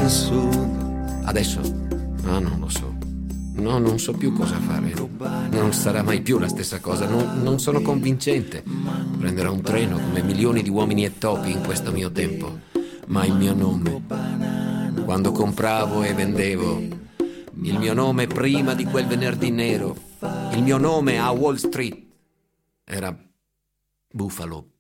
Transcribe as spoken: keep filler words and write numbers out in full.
al sud. Adesso? Ah, non lo so. No, non so più cosa fare. Non sarà mai più la stessa cosa. Non, non sono convincente. Prenderò un treno come milioni di uomini e topi in questo mio tempo. Ma il mio nome, quando compravo e vendevo, il mio nome prima di quel venerdì nero, il mio nome a Wall Street era Buffalo